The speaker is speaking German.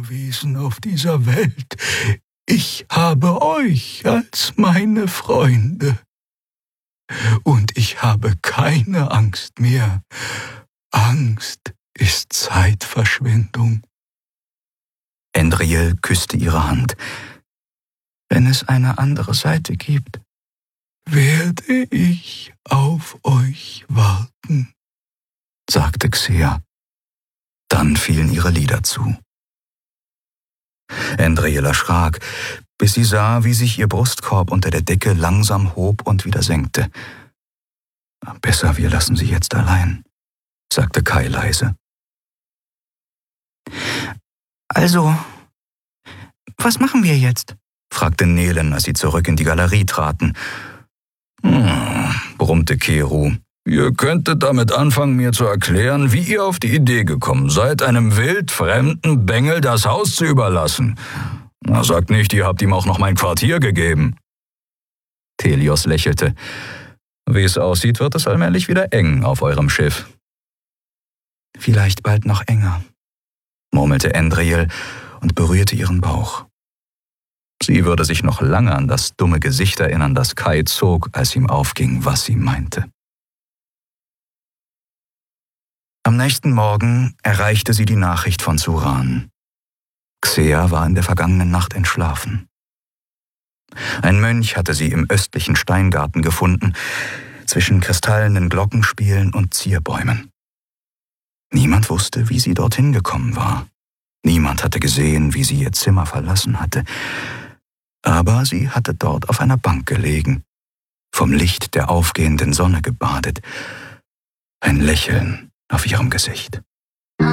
Wesen auf dieser Welt. Ich habe euch als meine Freunde. Und ich habe keine Angst mehr. Angst ist Zeitverschwendung. Endriel küsste ihre Hand. Wenn es eine andere Seite gibt, werde ich auf euch warten, sagte Xea. Dann fielen ihre Lider zu. Endriel erschrak, bis sie sah, wie sich ihr Brustkorb unter der Decke langsam hob und wieder senkte. »Besser, wir lassen sie jetzt allein«, sagte Kai leise. »Also, was machen wir jetzt?« fragte Nelen, als sie zurück in die Galerie traten. Brummte Keru. »Ihr könntet damit anfangen, mir zu erklären, wie ihr auf die Idee gekommen seid, einem wildfremden Bengel das Haus zu überlassen. Na, sagt nicht, ihr habt ihm auch noch mein Quartier gegeben.« Telios lächelte. »Wie es aussieht, wird es allmählich wieder eng auf eurem Schiff.« »Vielleicht bald noch enger«, murmelte Endriel und berührte ihren Bauch. Sie würde sich noch lange an das dumme Gesicht erinnern, das Kai zog, als ihm aufging, was sie meinte. Am nächsten Morgen erreichte sie die Nachricht von Suran. Xea war in der vergangenen Nacht entschlafen. Ein Mönch hatte sie im östlichen Steingarten gefunden, zwischen kristallenen Glockenspielen und Zierbäumen. Niemand wusste, wie sie dorthin gekommen war. Niemand hatte gesehen, wie sie ihr Zimmer verlassen hatte. Aber sie hatte dort auf einer Bank gelegen, vom Licht der aufgehenden Sonne gebadet, ein Lächeln auf ihrem Gesicht.